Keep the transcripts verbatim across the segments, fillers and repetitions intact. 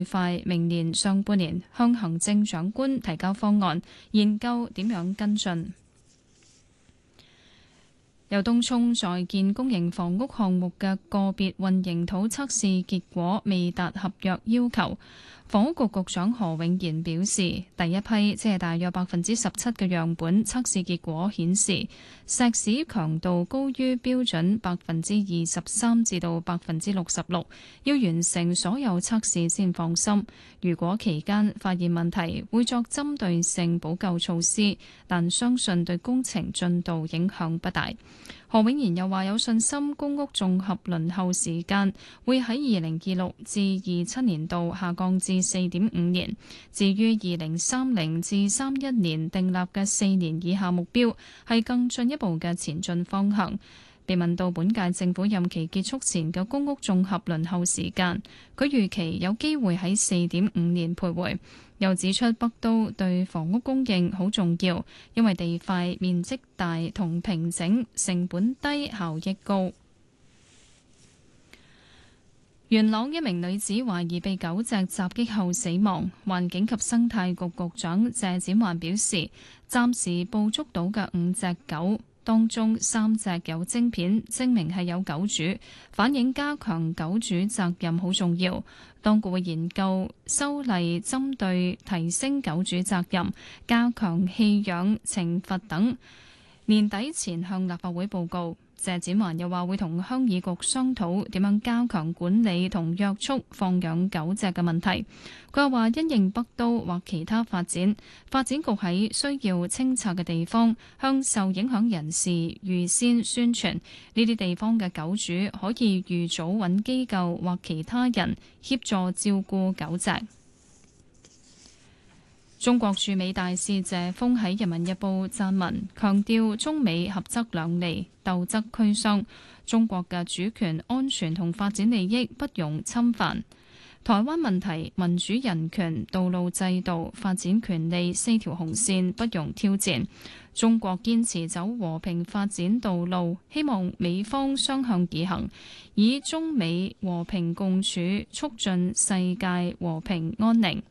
快明年上半年向行政長官提交方案，研究點樣跟進。由東涌在建公營房屋項目嘅個別混凝土測試結果未達合約要求。房屋局局長何永賢表示，第一批即係大約百分之十七嘅樣本測試結果顯示，石屎強度高於標準百分之二十三至到百分之六十六，要完成所有測試先放心。如果期間發現問題，會作針對性補救措施，但相信對工程進度影響不大。何永賢又話有信心公屋綜合輪候時間會喺二零二六至二七年度下降至四點五年。至於二零三零至三一年訂立嘅四年以下目標，係更進一步嘅前進方向。被問到本屆政府任期結束前嘅公屋綜合輪候時間，佢預期有機會喺四點五年徘徊。又指出北都對房屋供應好重要，因為地塊面積大同平整，成本低，效益高。元朗一名女子懷疑被狗隻襲擊後死亡，環境及生態局局長謝展寰表示，暫時捕捉到嘅五隻狗當中三隻有晶片，證明係有狗主，反映加強狗主責任好重要。當局會研究修例，針對提升狗主責任、加強棄養懲罰等，年底前向立法會報告。謝展寰又話會同鄉議局商討點樣加強管理同約束放養狗隻嘅問題。佢又話因應北都或其他發展，發展局喺需要清拆嘅地方向受影響人士預先宣傳，呢啲地方嘅狗主可以預早揾機構或其他人協助照顧狗隻。中國駐美大使謝鋒喺《人民日報》撰文，強調中美合則兩利，鬥則俱傷。中國嘅主權、安全同發展利益不容侵犯。台灣問題、民主人權、道路制度、發展權利四條紅線不容挑戰。中國堅持走和平發展道路，希望美方雙向而行，以中美和平共處，促進世界和平安寧。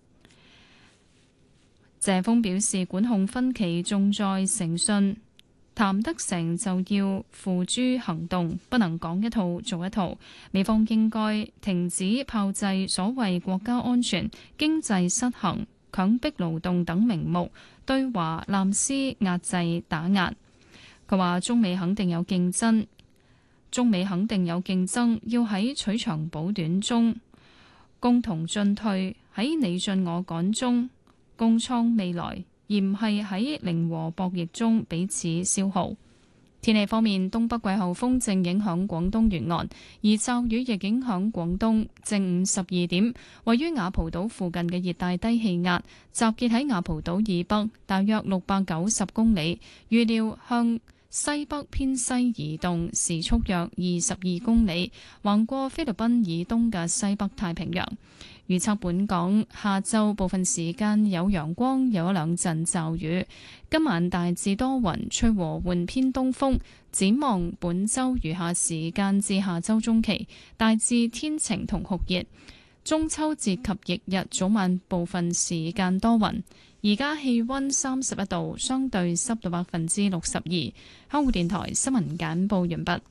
謝鋒表示，管控分歧重在誠信，談得成就要付諸行動，不能講一套做一套。美方應該停止炮製所謂國家安全、經濟失衡、強迫勞動等名目，對華濫施壓制打壓。佢話中美肯定有競爭，中美肯定有競爭，要喺取長補短中共同進退，喺你進我趕中共創未來，而唔係喺零和博弈中彼此消耗。天氣方面，東北季候風正影響廣東沿岸，而驟雨亦影響廣東。正午十二點，位於雅蒲島附近嘅熱帶低氣壓集結喺雅蒲島以北，大約六百九十公里，預料向西北偏西移動，時速約二十二公里，橫過菲律賓以東嘅西北太平洋。預測本港下晝部分時間有陽光，有一兩陣驟雨。今晚大致多雲，吹和緩偏東風。展望本週餘下時間至下週中期，大致天晴同酷熱。中秋節及翌日早晚部分時間多雲。而家氣溫三十一度，相對濕度百分之六十二。香港電台新聞簡報完畢。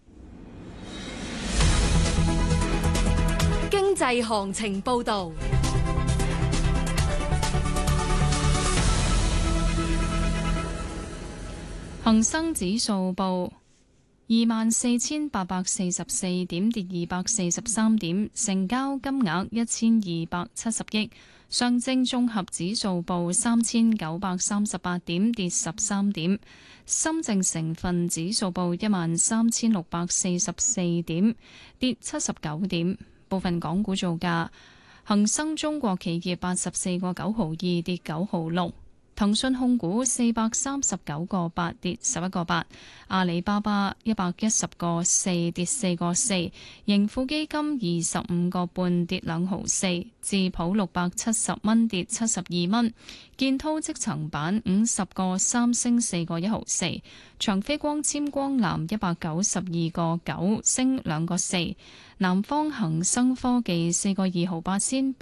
經濟行情報道， 恒生指數報二萬四千八百四十四點，跌二百四十三點，成交金額一千二百七十億。上證綜合指數報三千九百三十八點，跌十三點。深證成分指數報一萬三千六百四十四點，跌七十九點。部分港股造價，恒生中國企業八十四個九毫二跌九毫六， 騰訊控股四百三十九個八跌十一個八，阿里巴巴一百一十個四跌四個四，盈富基金二十五個半跌兩毫四，智普六百七十蚊跌七十二蚊，建滔積層板五十個三升四個一毫四，長飛光纖光纜一百九十二個九升兩個四，南方恒生科技四個二毫八仙